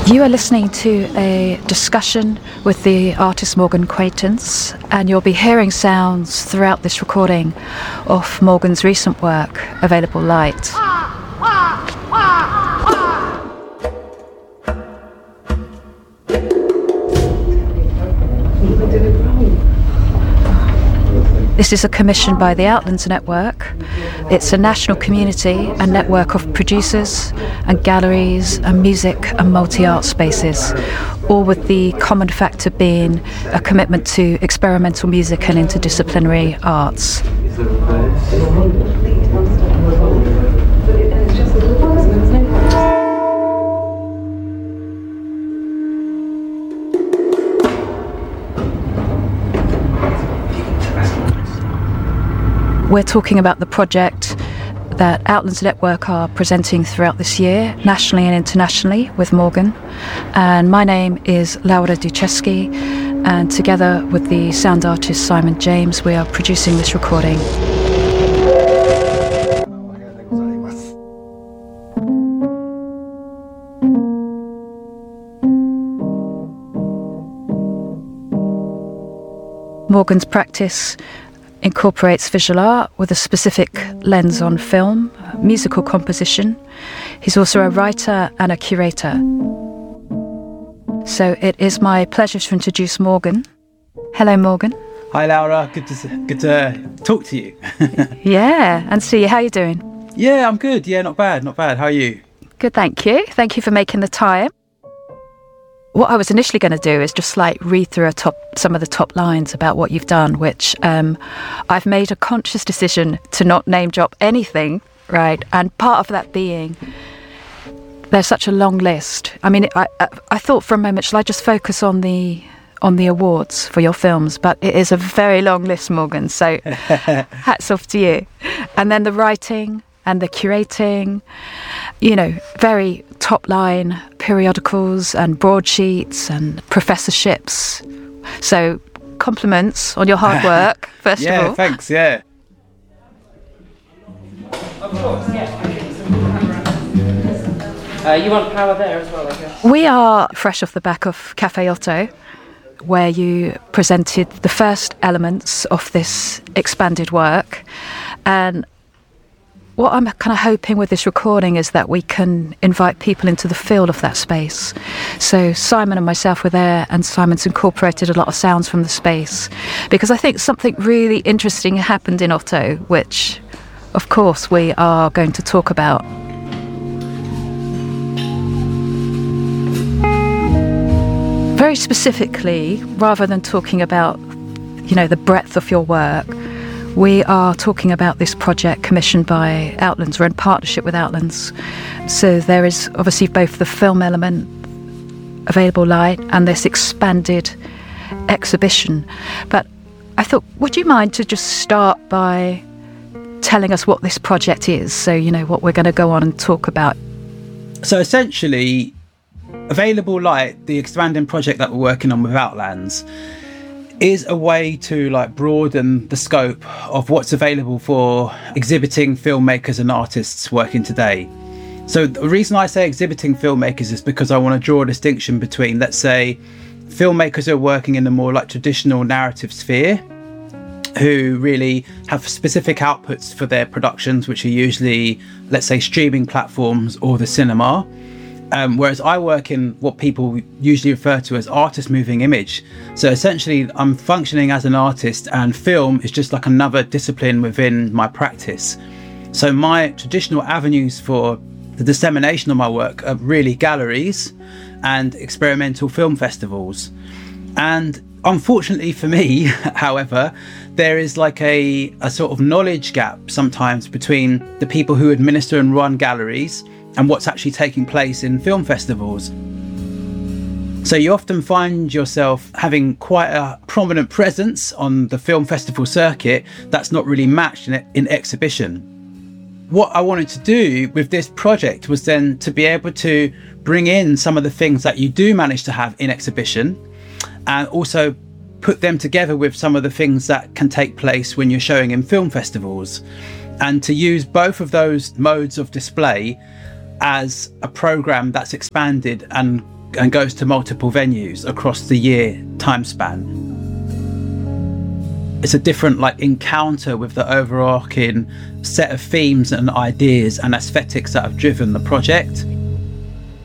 You are listening to a discussion with the artist Morgan Quaintance, and you'll be hearing sounds throughout this recording of Morgan's recent work, Available Light. This is a commission by the Outlands Network. It's a national community and network of producers and galleries and music and multi-art spaces, all with the common factor being a commitment to experimental music and interdisciplinary arts. We're talking about the project that Outlands Network are presenting throughout this year, nationally and internationally, with Morgan. And my name is Laura Ducheschi, and together with the sound artist Simon James, we are producing this recording. Morgan's practice incorporates visual art with a specific lens on film, musical composition. He's also a writer and a curator. So it is my pleasure to introduce Morgan. Hello, Morgan. Hi, Laura. Good to talk to you. Yeah, and see you. How are you doing? Yeah, I'm good. Yeah, not bad. How are you? Good, thank you. Thank you for making the time. What I was initially going to do is just read through some of the top lines about what you've done, which I've made a conscious decision to not name drop anything, right? And part of that being there's such a long list. I mean, I thought for a moment, shall I just focus on the awards for your films? But it is a very long list, Morgan. So hats off to you. And then the writing and the curating, very top line periodicals and broadsheets and professorships. So compliments on your hard work, first of all. Yeah, thanks, yeah. Of course, yeah. You want power there as well, I guess? We are fresh off the back of Cafe Otto, where you presented the first elements of this expanded work. And what I'm kind of hoping with this recording is that we can invite people into the feel of that space. So Simon and myself were there, and Simon's incorporated a lot of sounds from the space, because I think something really interesting happened in Otto, which, of course, we are going to talk about. Very specifically, rather than talking about, the breadth of your work, we are talking about this project commissioned by Outlands. We're in partnership with Outlands. So there is obviously both the film element, Available Light, and this expanded exhibition. But I thought, would you mind to just start by telling us what this project is, so what we're going to go on and talk about? So essentially, Available Light, the expanding project that we're working on with Outlands, is a way to broaden the scope of what's available for exhibiting filmmakers and artists working today. So the reason I say exhibiting filmmakers is because I want to draw a distinction between, let's say, filmmakers who are working in the more traditional narrative sphere, who really have specific outputs for their productions, which are usually, let's say, streaming platforms or the cinema. Whereas I work in what people usually refer to as artist moving image. So essentially, I'm functioning as an artist, and film is just like another discipline within my practice. So my traditional avenues for the dissemination of my work are really galleries and experimental film festivals. And unfortunately for me, however, there is a sort of knowledge gap sometimes between the people who administer and run galleries and what's actually taking place in film festivals. So you often find yourself having quite a prominent presence on the film festival circuit that's not really matched in exhibition. What I wanted to do with this project was then to be able to bring in some of the things that you do manage to have in exhibition, and also put them together with some of the things that can take place when you're showing in film festivals, and to use both of those modes of display as a program that's expanded and and goes to multiple venues across the year time span. It's a different like encounter with the overarching set of themes and ideas and aesthetics that have driven the project.